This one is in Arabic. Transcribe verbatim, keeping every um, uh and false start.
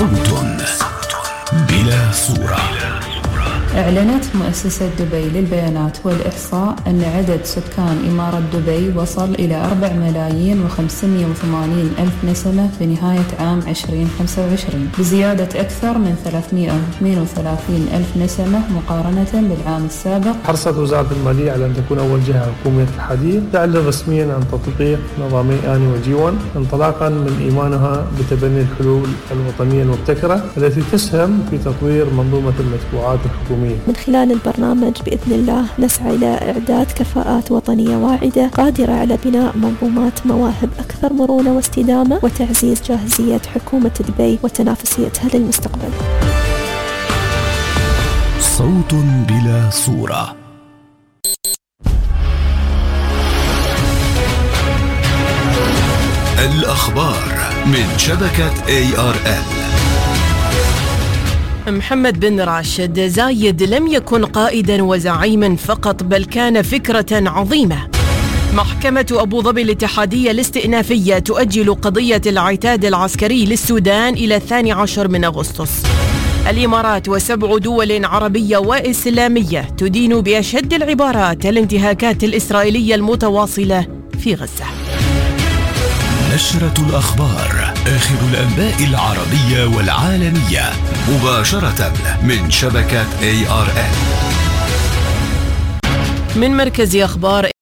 صوت بلا صورة. أعلنت مؤسسة دبي للبيانات والإحصاء أن عدد سكان إمارة دبي وصل إلى أربعة ملايين وخمسمائة وثمانين ألف نسمة في نهاية عام عشرين خمسة وعشرين، بزيادة أكثر من ثلاثمائة واثنين وثلاثين ألف نسمة مقارنة بالعام السابق. حرصت وزارة المالية على أن تكون أول جهة حكومية الحديث تعلن رسميا عن تطبيق نظامي آني وجي واحد انطلاقا من إيمانها بتبني الحلول الوطنية المبتكرة التي تسهم في تطوير منظومة المدفوعات الحكومية. من خلال البرنامج بإذن الله نسعى إلى إعداد كفاءات وطنية واعدة قادرة على بناء منظومات مواهب أكثر مرونة واستدامة وتعزيز جاهزية حكومة دبي وتنافسيتها للمستقبل. صوت بلا صورة. الأخبار من شبكة إيه آر إل. محمد بن راشد زايد لم يكن قائدا وزعيما فقط، بل كان فكرة عظيمة. محكمة أبو ظبي الاتحادية الاستئنافية تؤجل قضية العتاد العسكري للسودان إلى الثاني عشر من أغسطس. الإمارات وسبع دول عربية وإسلامية تدين بأشد العبارات الانتهاكات الإسرائيلية المتواصلة في غزة. نشرة الأخبار، آخر الأنباء العربية والعالمية، مباشرة من شبكة إيه آر إل. من مركز أخبار